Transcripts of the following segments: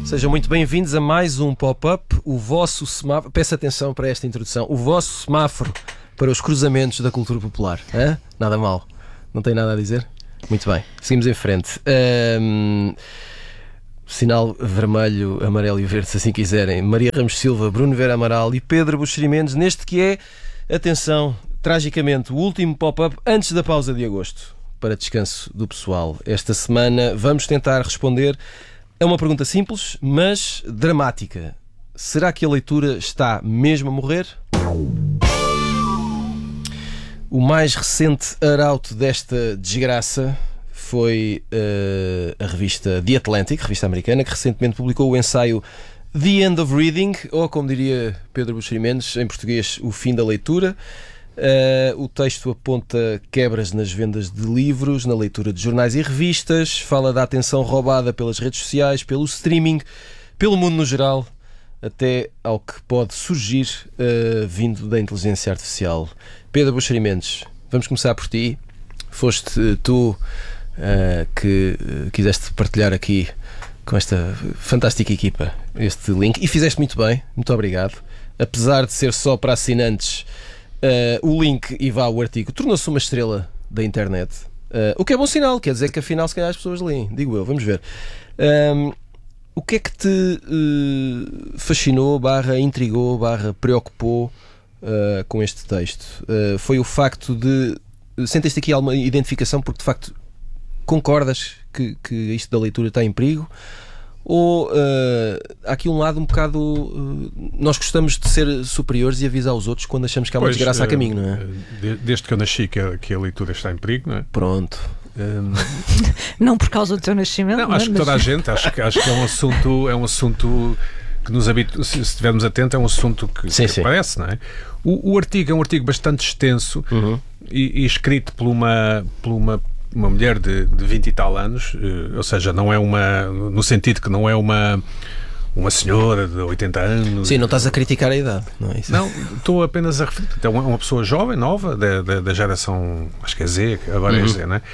Sejam muito bem-vindos a mais um Pop-Up, o vosso semáforo, peço atenção para esta introdução, o vosso semáforo para os cruzamentos da cultura popular. Hã? Nada mal, não tem nada a dizer? Muito bem, seguimos em frente. Sinal vermelho, amarelo e verde, se assim quiserem. Maria Ramos Silva, Bruno Vera Amaral e Pedro Buxeri Mendes, neste que é, atenção, tragicamente, o último Pop-Up antes da pausa de agosto, para descanso do pessoal. Esta semana vamos tentar responder a uma pergunta simples, mas dramática. Será que a leitura está mesmo a morrer? O mais recente arauto desta desgraça foi a revista The Atlantic, revista americana, que recentemente publicou o ensaio The End of Reading, ou como diria Pedro Buxeri Mendes, em português, o fim da leitura. O texto aponta quebras nas vendas de livros, na leitura de jornais e revistas, fala da atenção roubada pelas redes sociais, pelo streaming, pelo mundo no geral, até ao que pode surgir vindo da inteligência artificial. Pedro Buxeri Mendes, vamos começar por ti. Foste tu que quiseste partilhar aqui com esta fantástica equipa este link e fizeste muito bem, muito obrigado. Apesar de ser só para assinantes, o link e o artigo tornou-se uma estrela da internet, o que é bom sinal, quer dizer que afinal se calhar as pessoas leem, digo eu, vamos ver. O que é que te fascinou, intrigou, preocupou com este texto? Foi o facto de... Sentiste aqui alguma identificação porque de facto concordas que isto da leitura está em perigo? Ou há aqui um lado um bocado... nós gostamos de ser superiores e avisar os outros quando achamos que há uma desgraça a caminho, não é? Desde que eu nasci que a leitura está em perigo, não é? Pronto. Não por causa do teu nascimento. Não, acho que toda a gente, acho que é um assunto que nos habita, se estivermos atentos, é um assunto que aparece, não é? O artigo é um artigo bastante extenso e escrito por uma mulher de 20 e tal anos, ou seja, não é no sentido que não é uma senhora de 80 anos. Sim, não estás a criticar a idade, não é isso? Não, estou apenas a referir. É uma pessoa jovem, nova, da geração, acho que é Z, agora é Z, não é?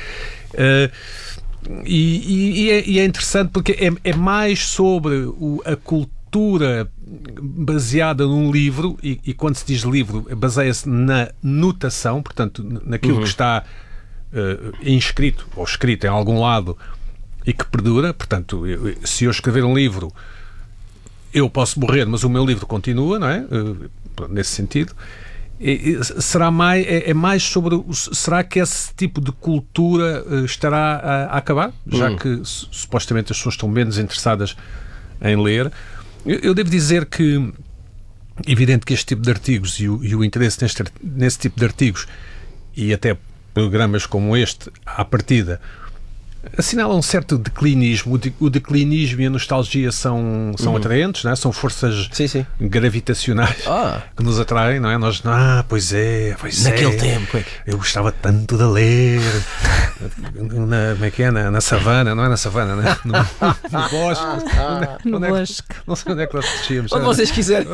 E é interessante porque é mais sobre a cultura baseada num livro, e quando se diz livro, baseia-se na notação, portanto, naquilo que está inscrito ou escrito em algum lado e que perdura. Portanto, se eu escrever um livro, eu posso morrer, mas o meu livro continua, não é? Nesse sentido. Será mais sobre será que esse tipo de cultura estará a acabar, já que supostamente as pessoas estão menos interessadas em ler. Eu devo dizer que, evidente que este tipo de artigos e o interesse nesse tipo de artigos, e até programas como este, à partida, assinalam um certo declinismo. O declinismo e a nostalgia são atraentes, não é? São forças gravitacionais que nos atraem, não é? Nós, pois é. Naquele tempo. Eu gostava tanto de ler. Como é que é? Na savana, não é na savana, né? No bosque. No bosque. Não sei onde é que nós descíamos. Onde vocês quiserem.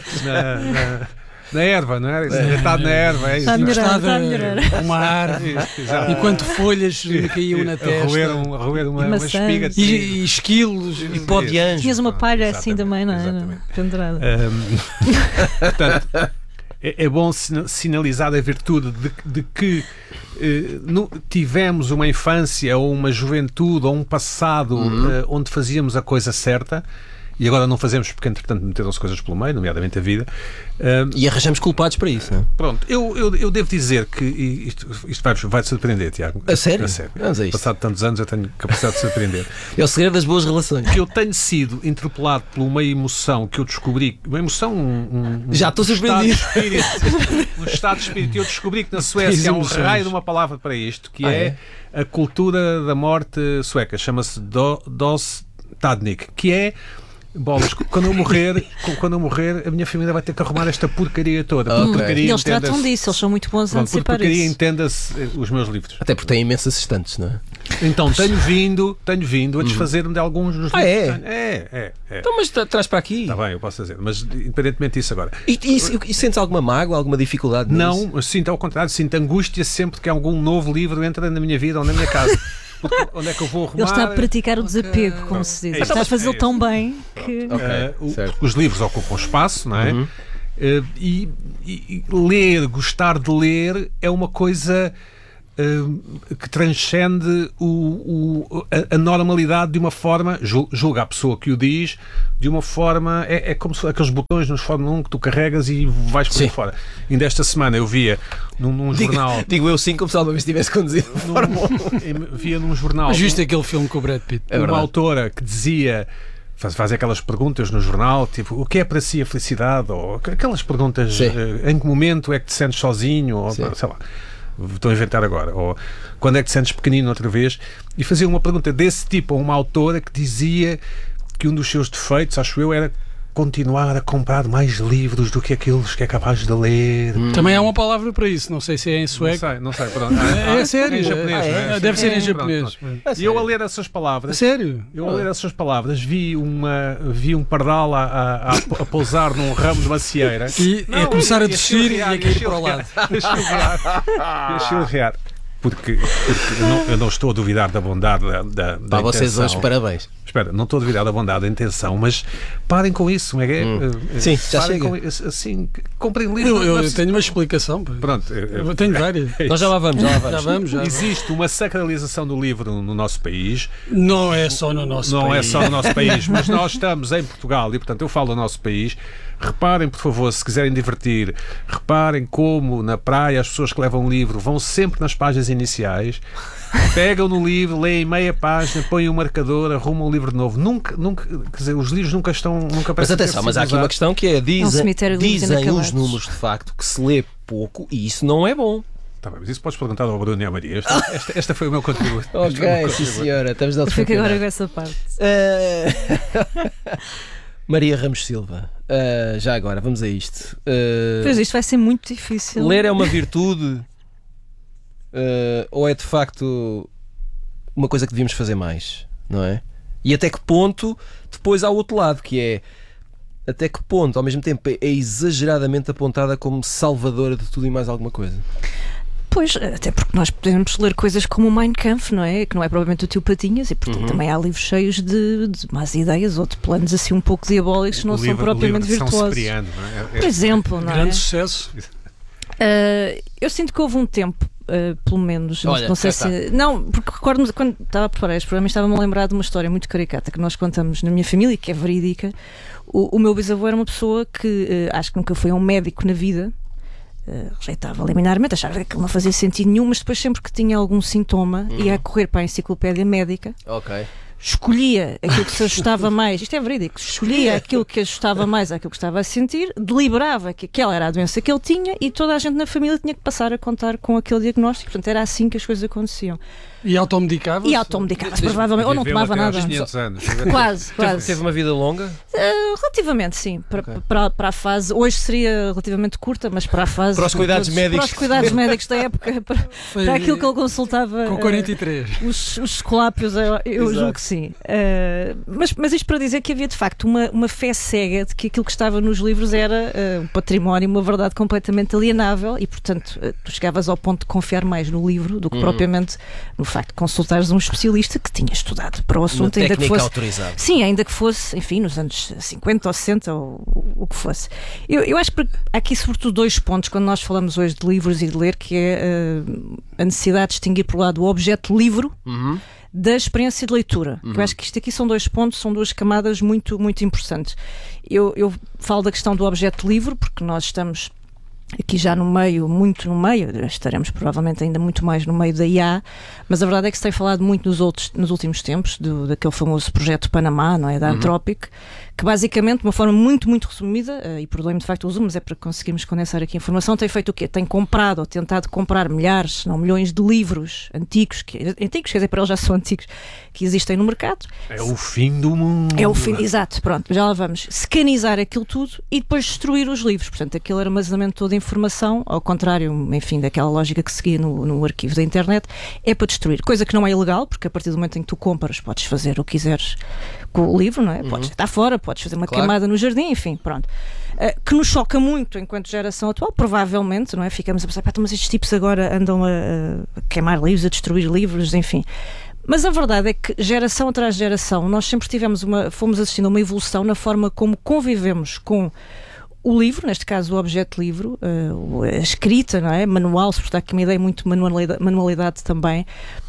Na erva, não é? Deitado na erva, é isso. Está a melhorar. Uma árvore, enquanto folhas caíam na testa. A roer uma espiga e esquilos e pó de anjo. Tinhas uma palha assim também, não é? Pendurada. Portanto, é bom sinalizar a virtude de que tivemos uma infância ou uma juventude ou um passado onde fazíamos a coisa certa. E agora não fazemos porque, entretanto, meteram-se coisas pelo meio, nomeadamente a vida. E arranjamos culpados para isso, não é? Pronto, eu devo dizer que isto vai-te surpreender, Tiago. A sério? A sério. Vamos a isto. Passado tantos anos eu tenho capacidade de surpreender. É o segredo das boas relações. Que eu tenho sido interpelado por uma emoção que eu descobri, uma emoção, já estou surpreendido. Um estado de espírito. E eu descobri que na Suécia há um raio de uma palavra para isto, que é a cultura da morte sueca. Chama-se Dödstagning, que é... Bolas, quando eu morrer, a minha família vai ter que arrumar esta porcaria toda. E eles tratam disso, eles são muito bons a antecipar porcaria, isso. entenda-se os meus livros. Até porque têm imensas estantes, não é? Então, tenho vindo a desfazer-me de alguns dos livros. É? Então, mas traz para aqui. Está bem, eu posso fazer, mas independentemente disso agora. E sentes alguma mágoa, alguma dificuldade nisso? Não, sinto ao contrário, sinto angústia sempre que algum novo livro entra na minha vida ou na minha casa. Onde é que eu vou arrumar? Ele está a praticar o desapego, como se diz. Está a fazê-lo tão bem que... Os livros ocupam espaço, não é? E ler, gostar de ler é uma coisa que transcende a normalidade de uma forma, julga a pessoa que o diz, de uma forma, é como se aqueles botões nos Fórmula 1 que tu carregas e vais por aí fora. Ainda esta semana eu via num jornal... Digo eu sim, como se alguma vez tivesse conduzido Fórmula 1. Via num jornal... Mas viste aquele filme com o Brad Pitt? Uma autora que dizia... Faz aquelas perguntas no jornal, tipo, o que é para si a felicidade? Ou aquelas perguntas, em que momento é que te sentes sozinho? Ou, sei lá, estou a inventar agora. Ou quando é que te sentes pequenino outra vez? E fazia uma pergunta desse tipo a uma autora que dizia que um dos seus defeitos, acho eu, era continuar a comprar mais livros do que aqueles que é capaz de ler. Também há uma palavra para isso, não sei se é em sueco. Não sei, pronto. É sério? Em japonês, não é? Deve ser em japonês. E eu a ler essas palavras... Sério? Eu a ler essas palavras vi um pardal a pousar num ramo de macieira. E a começar a descer e a cair para o lado. E a chilrear. Porque eu não estou a duvidar da bondade da Para vocês intenção. hoje, parabéns. Espera, não estou a duvidar da bondade da intenção, mas parem com isso. Sim, já parem chega. com isso, assim, comprem livros. Eu tenho uma explicação. Pronto. Eu tenho várias. Nós já lá vamos. Já vamos. Existe uma sacralização do livro no nosso país. Não é só no nosso país. Não é só no nosso país, mas nós estamos em Portugal e, portanto, eu falo do nosso país. Reparem, por favor, se quiserem divertir, reparem como na praia as pessoas que levam um livro vão sempre nas páginas iniciais, pegam no livro, leem meia página, põem um marcador, arrumam o livro de novo. Nunca, quer dizer, os livros nunca Mas atenção, mas há aqui uma questão que é: dizem os números de facto que se lê pouco e isso não é bom. Tá bem, mas isso podes perguntar ao Bruno e à Maria. Esta foi o meu contributo. Ok, sim senhora, estamos de Fica agora com essa parte. Maria Ramos Silva, já agora, vamos a isto. Pois isto vai ser muito difícil. Ler é uma virtude ou é de facto uma coisa que devíamos fazer mais, não é? E até que ponto, depois há o outro lado, que é até que ponto, ao mesmo tempo, é exageradamente apontada como salvadora de tudo e mais alguma coisa. Pois, até porque nós podemos ler coisas como o Mein Kampf, não é? Que não é provavelmente o Tio Patinhas, e portanto também há livros cheios de más ideias ou de planos assim um pouco diabólicos que não são propriamente virtuosos. Por exemplo, não é? Grande sucesso. Eu sinto que houve um tempo, pelo menos, olha, não sei se... Não, porque recordo-me, quando estava a preparar este programa, estava-me a lembrar de uma história muito caricata que nós contamos na minha família, que é verídica. O meu bisavô era uma pessoa que acho que nunca foi a um médico na vida. Rejeitava liminarmente, achava que aquilo não fazia sentido nenhum, mas depois sempre que tinha algum sintoma ia correr para a enciclopédia médica, escolhia aquilo que se ajustava mais, isto é verídico, escolhia aquilo que ajustava mais àquilo que estava a sentir, deliberava que aquela era a doença que ele tinha e toda a gente na família tinha que passar a contar com aquele diagnóstico. Portanto, era assim que as coisas aconteciam. E automedicava-se? E automedicava-se, provavelmente, ou não tomava nada. 500 anos. Quase. Teve uma vida longa? Relativamente, sim. Para a fase, hoje seria relativamente curta, mas para a fase... Para os cuidados médicos. Para os cuidados médicos da época, para aquilo que ele consultava... Com 43. Os escolápios, eu julgo que sim. Mas isto para dizer que havia de facto uma fé cega de que aquilo que estava nos livros era um património, uma verdade completamente alienável e, portanto, tu chegavas ao ponto de confiar mais no livro do que propriamente no facto de consultares um especialista que tinha estudado para o assunto, ainda que fosse autorizada. Sim, ainda que fosse, enfim, nos anos 50 ou 60 ou o que fosse. Eu acho que há aqui sobretudo dois pontos quando nós falamos hoje de livros e de ler, que é a necessidade de distinguir por lado o objeto livro da experiência de leitura. Eu acho que isto aqui são dois pontos, são duas camadas muito, muito importantes. Eu falo da questão do objeto livro porque nós estamos aqui já no meio, muito no meio, estaremos provavelmente ainda muito mais no meio da IA, mas a verdade é que se tem falado muito nos últimos tempos daquele famoso projeto Panamá, não é, da Anthropic, que basicamente, de uma forma muito, muito resumida, e perdoem-me de facto o zoom, mas é para conseguirmos condensar aqui a informação, tem feito o quê? Tem comprado ou tentado comprar milhares, se não milhões de livros antigos, quer dizer, para eles já são antigos, que existem no mercado. É o fim do mundo. É o fim, exato, pronto, já lá vamos. Scanizar aquilo tudo e depois destruir os livros. Portanto, aquele armazenamento todo de informação, ao contrário, enfim, daquela lógica que seguia no arquivo da internet, é para destruir. Coisa que não é ilegal, porque a partir do momento em que tu compras, podes fazer o que quiseres com o livro, não é? Podes estar fora, podes fazer uma queimada no jardim, enfim, pronto. Que nos choca muito enquanto geração atual, provavelmente, não é? Ficamos a pensar, mas estes tipos agora andam a queimar livros, a destruir livros, enfim. Mas a verdade é que, geração atrás de geração, nós sempre fomos assistindo a uma evolução na forma como convivemos com o livro, neste caso o objeto livro, a escrita, não é? Manual, se está aqui uma ideia muito manualidade também.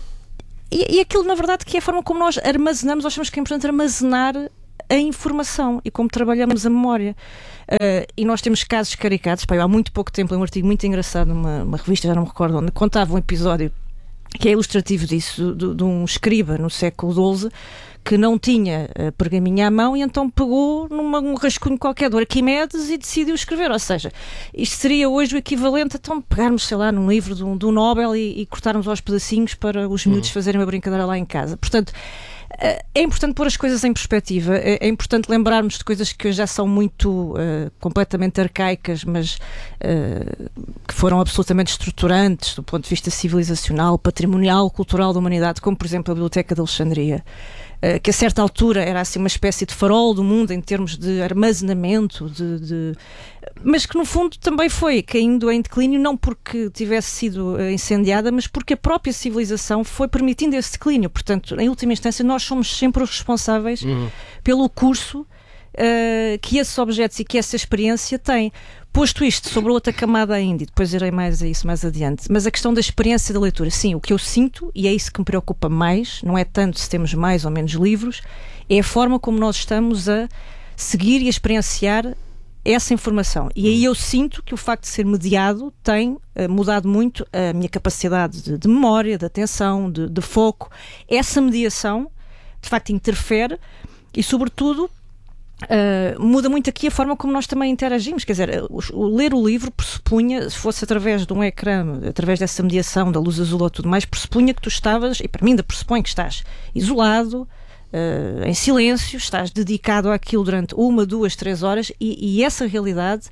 E aquilo, na verdade, que é a forma como nós armazenamos, nós achamos que é importante armazenar a informação e como trabalhamos a memória. E nós temos casos caricatos. Eu há muito pouco tempo, um artigo muito engraçado numa revista, já não me recordo onde, contava um episódio que é ilustrativo disso, de um escriba no século XII que não tinha pergaminho à mão e então pegou num rascunho qualquer do Arquimedes e decidiu escrever. Ou seja, isto seria hoje o equivalente a então pegarmos, sei lá, num livro do Nobel e cortarmos aos pedacinhos para os miúdos fazerem uma brincadeira lá em casa. Portanto, é importante pôr as coisas em perspectiva, é importante lembrarmos de coisas que hoje já são muito completamente arcaicas, mas que foram absolutamente estruturantes do ponto de vista civilizacional, patrimonial, cultural da humanidade, como por exemplo a Biblioteca de Alexandria, que a certa altura era assim uma espécie de farol do mundo em termos de armazenamento, mas que no fundo também foi caindo em declínio, não porque tivesse sido incendiada, mas porque a própria civilização foi permitindo esse declínio. Portanto, em última instância, nós somos sempre os responsáveis pelo curso que esses objetos e que essa experiência têm. Posto isto sobre outra camada ainda, e depois irei mais a isso mais adiante, mas a questão da experiência da leitura, sim, o que eu sinto, e é isso que me preocupa mais, não é tanto se temos mais ou menos livros, é a forma como nós estamos a seguir e a experienciar essa informação. E aí eu sinto que o facto de ser mediado tem mudado muito a minha capacidade de memória, de atenção, de foco. Essa mediação, de facto, interfere e, sobretudo, muda muito aqui a forma como nós também interagimos. Quer dizer, ler o livro pressupunha, se fosse através de um ecrã, através dessa mediação da luz azul ou tudo mais, pressupunha que tu estavas, e para mim ainda pressupõe que estás isolado, em silêncio, estás dedicado àquilo durante 1, 2, 3 horas e essa realidade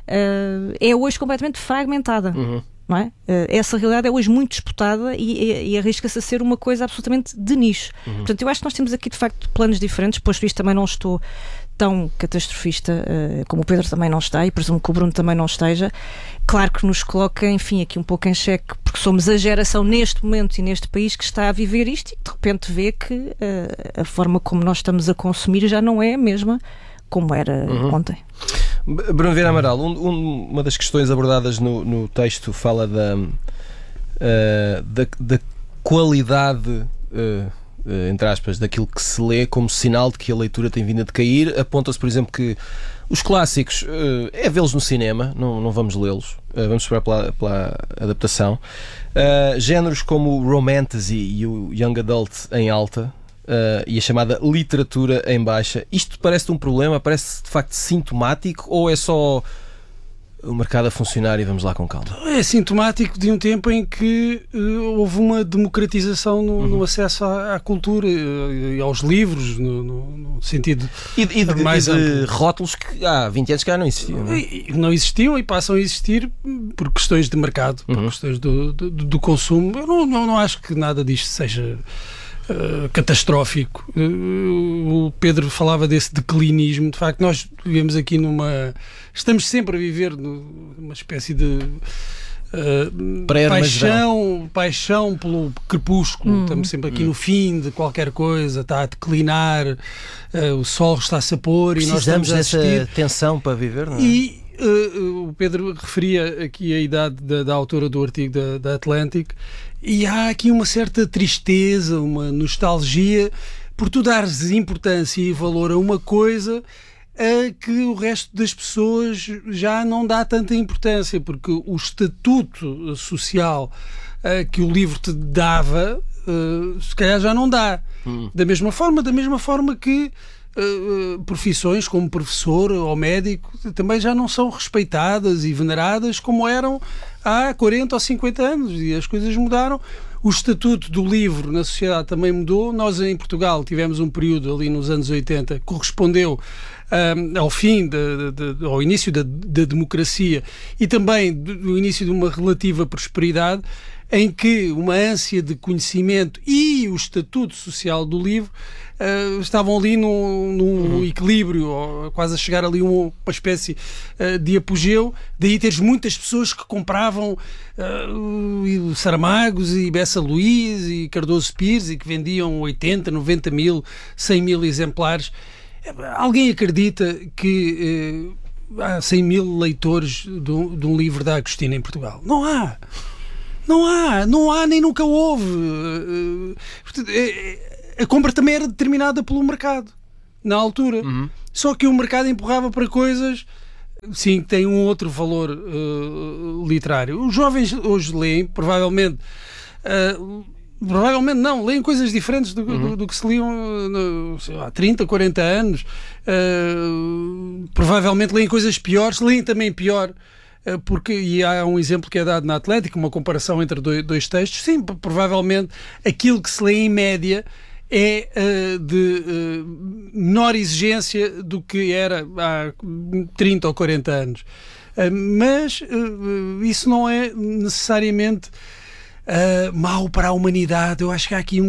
é hoje completamente fragmentada. Não é? Essa realidade é hoje muito disputada e arrisca-se a ser uma coisa absolutamente de nicho. Portanto, eu acho que nós temos aqui de facto planos diferentes, posto isto também não estou tão catastrofista como o Pedro também não está e presumo que o Bruno também não esteja. Claro que nos coloca, enfim, aqui um pouco em xeque, porque somos a geração neste momento e neste país que está a viver isto e de repente vê que a forma como nós estamos a consumir já não é a mesma como era ontem. Bruno Vieira Amaral, uma das questões abordadas no texto fala da qualidade, entre aspas, daquilo que se lê como sinal de que a leitura tem vindo a decair. Aponta-se, por exemplo, que os clássicos é vê-los no cinema, não vamos lê-los, vamos esperar pela adaptação. Géneros como o Romantasy e o Young Adult em alta, e a chamada literatura em baixa. Isto parece-te um problema? Parece de facto sintomático ou é só o mercado a funcionar e vamos lá com calma? É sintomático de um tempo em que houve uma democratização no acesso à cultura e aos livros, no sentido mais de rótulos que há 20 anos cá não existiam. Não existiam e passam a existir por questões de mercado, por questões do consumo. Eu não acho que nada disto seja catastrófico. O Pedro falava desse declinismo. De facto, nós vivemos aqui estamos sempre a viver numa espécie de paixão pelo crepúsculo. Estamos sempre aqui no fim de qualquer coisa, está a declinar, o sol está-se a pôr e nós estamos a assistir. Precisamos dessa tensão para viver, não é? E o Pedro referia aqui a idade da autora do artigo da Atlantic, e há aqui uma certa tristeza, uma nostalgia por tu dares importância e valor a uma coisa a que o resto das pessoas já não dá tanta importância, porque o estatuto social que o livro te dava se calhar já não dá. Da mesma forma que profissões como professor ou médico também já não são respeitadas e veneradas como eram há 40 ou 50 anos, e as coisas mudaram. O estatuto do livro na sociedade também mudou. Nós em Portugal tivemos um período ali nos anos 80 que correspondeu ao fim, ao início da democracia e também do início de uma relativa prosperidade, em que uma ânsia de conhecimento e o estatuto social do livro estavam ali num equilíbrio, ou quase a chegar ali uma espécie de apogeu. Daí teres muitas pessoas que compravam Saramagos e Bessa Luís e Cardoso Pires e que vendiam 80, 90 mil, 100 mil exemplares. Alguém acredita que há 100 mil leitores de um livro da Agostina em Portugal? Não há. Não há, nem nunca houve. A compra também era determinada pelo mercado, na altura. Só que o mercado empurrava para coisas, sim, que têm um outro valor literário. Os jovens hoje leem, provavelmente não, leem coisas diferentes do que se liam há 30, 40 anos. Provavelmente leem coisas piores, leem também pior. E há um exemplo que é dado na Atlético, uma comparação entre dois textos. Sim, provavelmente aquilo que se lê em média é de menor exigência do que era há 30 ou 40 anos. Mas isso não é necessariamente mau para a humanidade. Eu acho que há aqui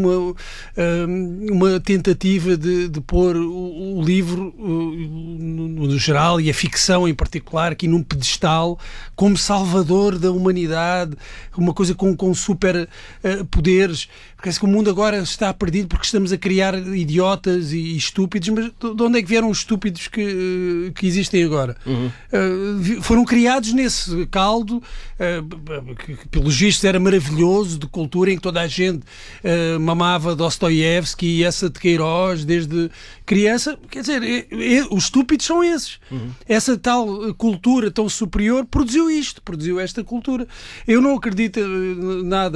uma tentativa de pôr o livro no geral e a ficção em particular aqui num pedestal como salvador da humanidade, uma coisa com super poderes. Parece que o mundo agora está perdido porque estamos a criar idiotas e estúpidos, mas de onde é que vieram os estúpidos que existem agora? Foram criados nesse caldo que pelos vistos era maravilhoso, de cultura, em que toda a gente mamava Dostoiévski e essa de Queiroz desde criança. Quer dizer, os estúpidos são esses. Essa tal cultura tão superior produziu esta cultura. Eu não acredito nada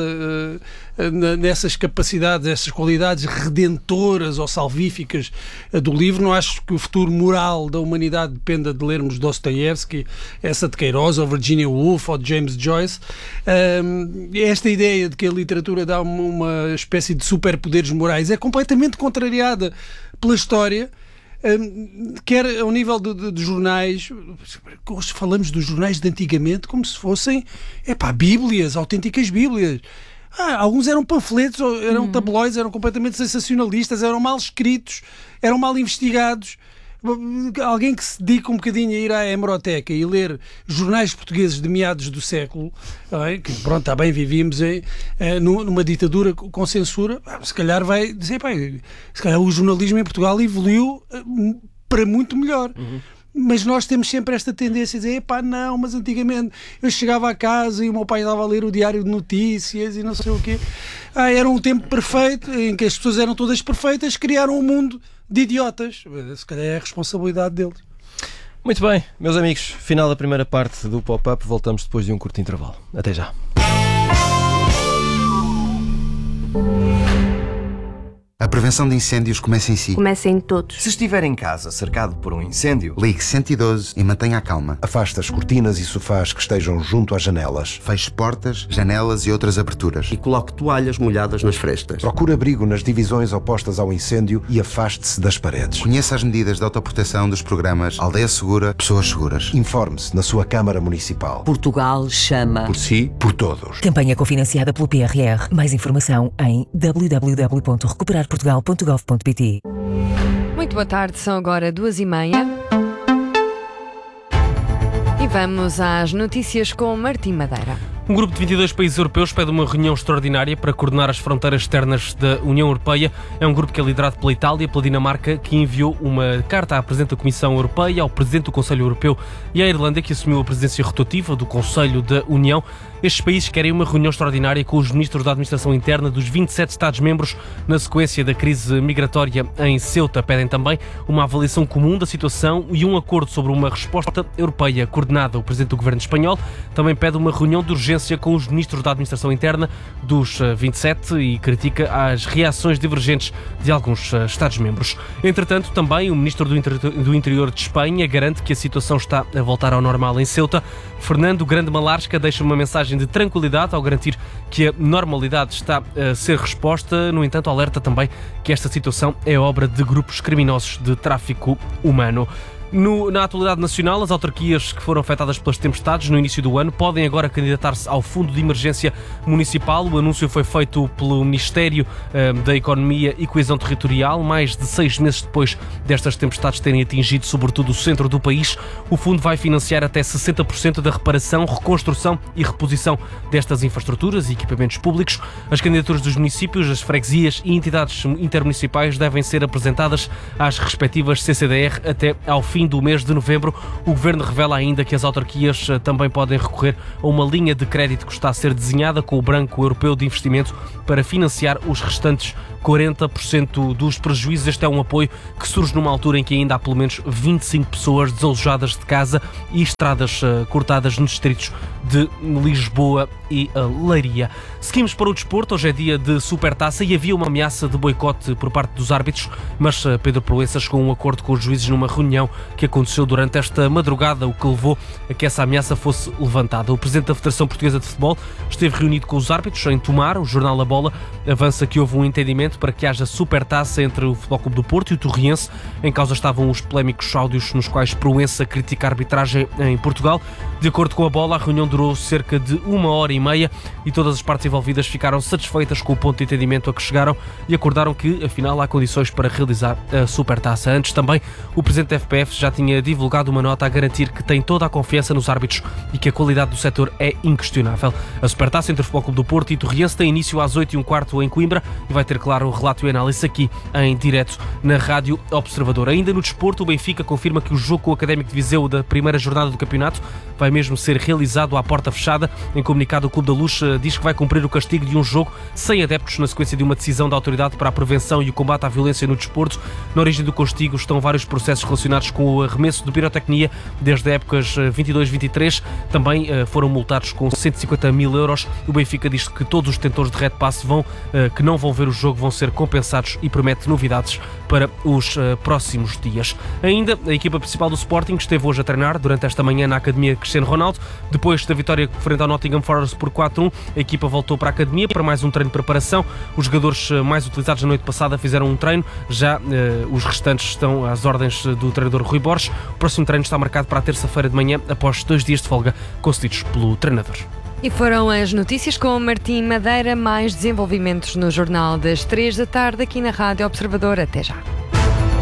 nessas capacidades, essas qualidades redentoras ou salvíficas do livro. Não acho que o futuro moral da humanidade dependa de lermos Dostoiévski, essa de Queiroz, ou Virginia Woolf, ou James Joyce. Esta ideia de que a literatura dá uma espécie de superpoderes morais é completamente contrariada pela história, quer ao nível de jornais. Hoje falamos dos jornais de antigamente como se fossem bíblias, autênticas bíblias. Alguns eram panfletos, eram tabloides, eram completamente sensacionalistas, eram mal escritos, eram mal investigados. Alguém que se dedica um bocadinho a ir à hemeroteca e ler jornais portugueses de meados do século, que pronto, está bem, vivíamos numa ditadura com censura, se calhar vai dizer, se calhar o jornalismo em Portugal evoluiu para muito melhor. Mas nós temos sempre esta tendência a dizer, não, mas antigamente eu chegava a casa e o meu pai estava a ler o Diário de Notícias e não sei o quê. Era um tempo perfeito, em que as pessoas eram todas perfeitas, criaram um mundo de idiotas. Se calhar é a responsabilidade deles. Muito bem, meus amigos, final da primeira parte do Pop-Up. Voltamos depois de um curto intervalo. Até já. A prevenção de incêndios começa em si. Começa em todos. Se estiver em casa cercado por um incêndio, ligue 112 e mantenha a calma. Afaste as cortinas e sofás que estejam junto às janelas. Feche portas, janelas e outras aberturas. E coloque toalhas molhadas nas frestas. Procure abrigo nas divisões opostas ao incêndio e afaste-se das paredes. Conheça as medidas de autoproteção dos programas Aldeia Segura, Pessoas Seguras. Informe-se na sua Câmara Municipal. Portugal chama. Por si, por todos. Campanha cofinanciada pelo PRR. Mais informação em www.recuperarportugal.gov.pt. Muito boa tarde, são agora 2h30. E vamos às notícias com Martim Madeira. Um grupo de 22 países europeus pede uma reunião extraordinária para coordenar as fronteiras externas da União Europeia. É um grupo que é liderado pela Itália e pela Dinamarca, que enviou uma carta à Presidente da Comissão Europeia, ao Presidente do Conselho Europeu e à Irlanda, que assumiu a presidência rotativa do Conselho da União. Estes países querem uma reunião extraordinária com os ministros da Administração Interna dos 27 Estados-membros na sequência da crise migratória em Ceuta. Pedem também uma avaliação comum da situação e um acordo sobre uma resposta europeia coordenada. O Presidente do Governo espanhol também pede uma reunião de urgência com os ministros da Administração Interna dos 27 e critica as reações divergentes de alguns Estados-membros. Entretanto, também o Ministro do Interior de Espanha garante que a situação está a voltar ao normal em Ceuta. Fernando Grande Malasca deixa uma mensagem de tranquilidade ao garantir que a normalidade está a ser resposta. No entanto, alerta também que esta situação é obra de grupos criminosos de tráfico humano. Na atualidade nacional, as autarquias que foram afetadas pelas tempestades no início do ano podem agora candidatar-se ao Fundo de Emergência Municipal. O anúncio foi feito pelo Ministério da Economia e Coesão Territorial, mais de 6 meses depois destas tempestades terem atingido sobretudo o centro do país. O fundo vai financiar até 60% da reparação, reconstrução e reposição destas infraestruturas e equipamentos públicos. As candidaturas dos municípios, as freguesias e entidades intermunicipais devem ser apresentadas às respectivas CCDR até ao fim do mês de novembro. O Governo revela ainda que as autarquias também podem recorrer a uma linha de crédito que está a ser desenhada com o Banco Europeu de Investimento para financiar os restantes 40% dos prejuízos. Este é um apoio que surge numa altura em que ainda há pelo menos 25 pessoas desalojadas de casa e estradas cortadas nos distritos de Lisboa e Leiria. Seguimos para o desporto. Hoje é dia de Supertaça e havia uma ameaça de boicote por parte dos árbitros, mas Pedro Proença chegou a um acordo com os juízes numa reunião que aconteceu durante esta madrugada, o que levou a que essa ameaça fosse levantada. O presidente da Federação Portuguesa de Futebol esteve reunido com os árbitros em Tomar. O jornal A Bola avança que houve um entendimento para que haja Supertaça entre o Futebol Clube do Porto e o Torriense. Em causa estavam os polémicos áudios nos quais Proença critica a arbitragem em Portugal. De acordo com A Bola, a reunião durou cerca de 1h30 e todas as partes envolvidas ficaram satisfeitas com o ponto de entendimento a que chegaram e acordaram que, afinal, há condições para realizar a Supertaça. Antes também, o presidente da FPF já tinha divulgado uma nota a garantir que tem toda a confiança nos árbitros e que a qualidade do setor é inquestionável. A Supertaça entre o Futebol Clube do Porto e Torriense tem início às 8h15 em Coimbra e vai ter, claro, o relato e análise aqui em direto na Rádio Observador. Ainda no desporto, o Benfica confirma que o jogo com o Académico de Viseu da primeira jornada do campeonato vai mesmo ser realizado à porta fechada. Em comunicado, o Clube da Luz diz que vai cumprir o castigo de um jogo sem adeptos na sequência de uma decisão da Autoridade para a Prevenção e o Combate à Violência no Desporto. Na origem do castigo estão vários processos relacionados com o arremesso de pirotecnia desde épocas 22-23. Também foram multados com 150 mil euros. O Benfica diz que todos os detentores de Red Pass que não vão ver o jogo vão ser compensados e promete novidades para os próximos dias. Ainda, a equipa principal do Sporting esteve hoje a treinar durante esta manhã na Academia Cristiano Ronaldo. Depois da vitória frente ao Nottingham Forest por 4-1, a equipa voltou para a Academia para mais um treino de preparação. Os jogadores mais utilizados na noite passada fizeram um treino, já os restantes estão às ordens do treinador Rui Borges. O próximo treino está marcado para a terça-feira de manhã, após 2 dias de folga concedidos pelo treinador. E foram as notícias com Martim Madeira, mais desenvolvimentos no Jornal das 3 da tarde aqui na Rádio Observador. Até já.